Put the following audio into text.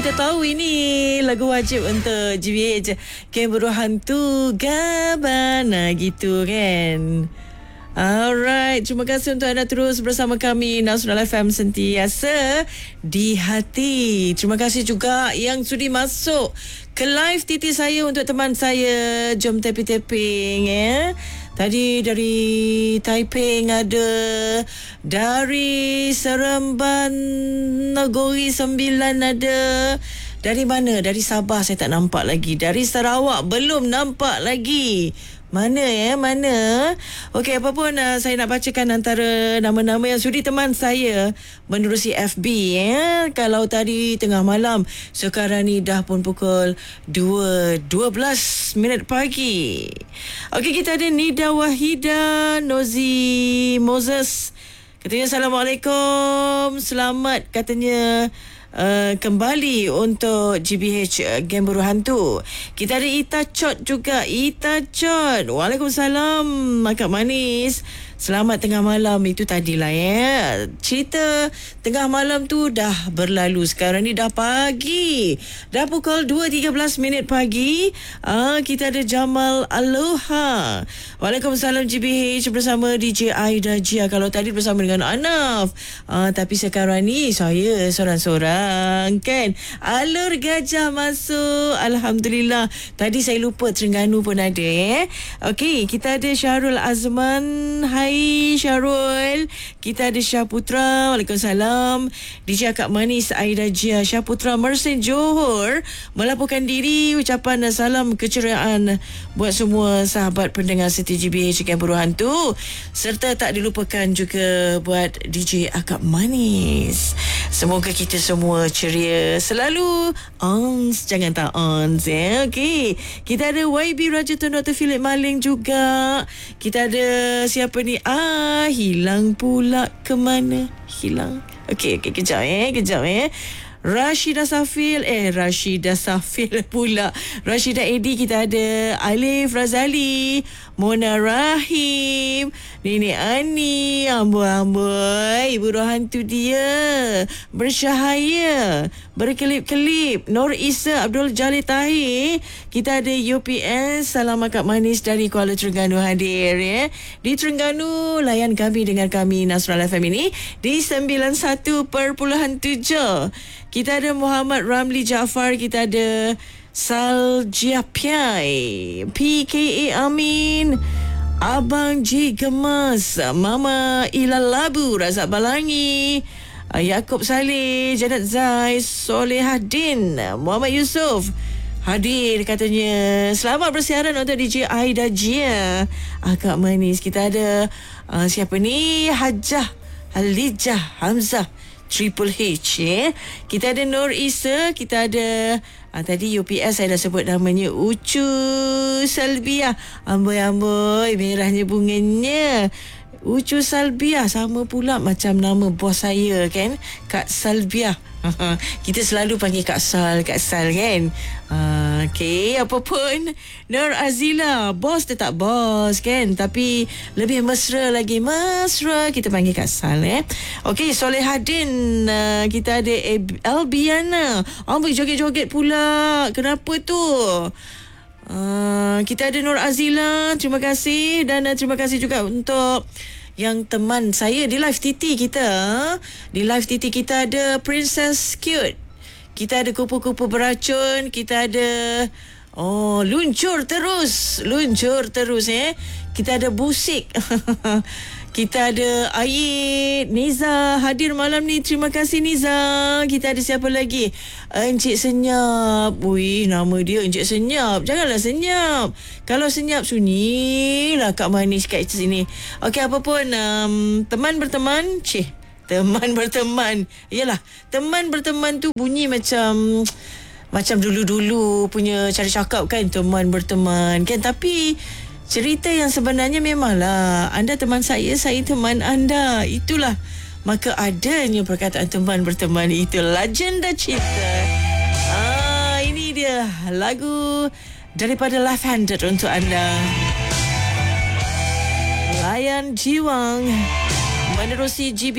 kita tahu ini lagu wajib untuk GBH, Kemburu Hantu Gabana gitu kan. Alright, terima kasih untuk anda terus bersama kami Nasional FM sentiasa di hati. Terima kasih juga yang sudi masuk ke live TT saya untuk teman saya. Jom tapping ya. Tadi dari Taiping ada, dari Seremban Nagori 9 ada. Dari mana? Dari Sabah saya tak nampak lagi. Dari Sarawak belum nampak lagi. Mana ya? Mana? Okey, apa pun saya nak bacakan antara nama-nama yang sudi teman saya menerusi FB ya. Kalau tadi tengah malam, sekarang ni dah pun pukul 2:12 pagi. Okey, kita ada Nida Wahida Nozi Moses. Katanya Assalamualaikum. Selamat katanya kembali untuk GBH Gemburu Hantu. Kita ada Ita Chot juga. Ita Chot, waalaikumsalam Akak Manis. Selamat tengah malam. Itu tadilah ya. Cerita tengah malam tu dah berlalu. Sekarang ni dah pagi. Dah pukul 2:13 pagi. Kita ada Jamal Aloha. Waalaikumsalam GBH bersama DJ Aida Jia. Kalau tadi bersama dengan Anaf. Tapi sekarang ni saya sorang-sorang kan. Alur Gajah masuk. Alhamdulillah. Tadi saya lupa Terengganu pun ada Okey, kita ada Syarul Azman. Hai Syarul. Kita ada Syah Putra. Waalaikumsalam. DJ Akak Manis Aida Jia. Syah Putra Mersin Johor melaporkan diri. Ucapan salam keceriaan buat semua sahabat pendengar seti GBH Gemburu Hantu. Serta tak dilupakan juga buat DJ Akak Manis. Semoga kita semua ceria selalu. Ons, jangan tak ons ya. Okey, kita ada YB Raja Tun Dr. Philip Maling juga. Kita ada siapa ni? Hilang pula ke mana? Hilang. Okey, kejap Rashidah Safil pula. Rashidah Edi. Kita ada Alif Razali, Mona Rahim, Nenek Ani, amboi ibu roh hantu dia bercahaya, berkelip-kelip. Nur Isa Abdul Jalil Tahir. Kita ada UPS. Salam Akak Manis dari Kuala Terengganu hadir ya. Di Terengganu layan kami, dengar kami Nasional FM ini di 91.7. Kita ada Muhammad Ramli Jaafar. Kita ada Saljiapiai, PKA Amin, Abang J Gemas, Mama Ilal Labu, Razak Balangi, Yaakob Saleh, Janat Zai, Solehadin, Muhammad Yusof hadir katanya. Selamat bersiaran untuk DJ Aida Jia, Akak Manis. Kita ada siapa ni? Hajah Halijah Hamzah Triple H ya. Kita ada Nur Isa. Kita ada tadi UPS saya dah sebut namanya, Ucu Salbiah. Amboi merahnya bunganya. Ucu Salbiah sama pula macam nama bos saya kan, Kak Salbiah. Kita selalu panggil Kak Sal kan. Okey, apapun, Nur Azila, bos tetap bos kan, tapi lebih mesra lagi, kita panggil Kak Sal Okey, Solehadin. Kita ada Albiana. Amboi joget-joget pula. Kenapa tu? Kita ada Nur Azila. Terima kasih. Dan terima kasih juga untuk yang teman saya di live TT kita. Di live TT kita ada Princess Cute. Kita ada Kupu-Kupu Beracun. Kita ada luncur terus Kita ada Busik. Kita ada Ayit. Niza hadir malam ni. Terima kasih Niza. Kita ada siapa lagi? Encik Senyap. Nama dia Encik Senyap. Janganlah senyap. Kalau senyap sunyilah Kak Manis kat sini. Okey, apa pun teman berteman. Teman berteman. Yalah, teman berteman tu bunyi macam dulu-dulu punya cara cakap kan, teman berteman kan. Tapi cerita yang sebenarnya memanglah anda teman saya teman anda. Itulah maka adanya perkataan teman berteman. Itu legenda cinta. Ini dia lagu daripada Left Handed untuk anda. Layan Jiwang menerusi GB